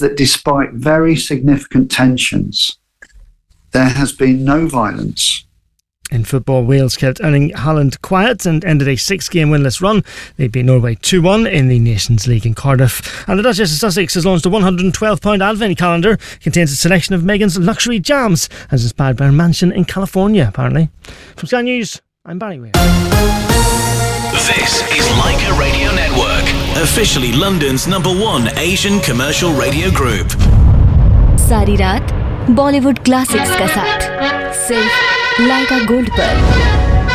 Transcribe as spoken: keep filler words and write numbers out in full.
that despite very significant tensions, there has been no violence. In football, Wales kept Erling Haaland quiet and ended a six-game winless run. They beat Norway two one in the Nations League in Cardiff. And the Duchess of Sussex has launched a one hundred twelve pound advent calendar. It contains a selection of Meghan's luxury jams, as inspired by her mansion in California, apparently. From Sky News, I'm Barry Weir. This is Leica Radio Network, officially London's number one Asian commercial radio group. सारी रात Bollywood classics का साथ सिर्फ लाइका gold पर।